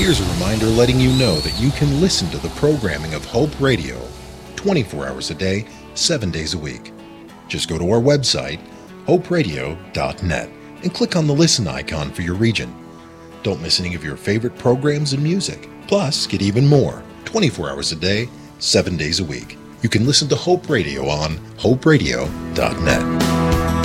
Here's a reminder letting you know that you can listen to the programming of Hope Radio 24 hours a day, 7 days a week. Just go to our website, hoperadio.net, and click on the listen icon for your region. Don't miss any of your favorite programs and music. Plus, get even more 24 hours a day, 7 days a week. You can listen to Hope Radio on hoperadio.net.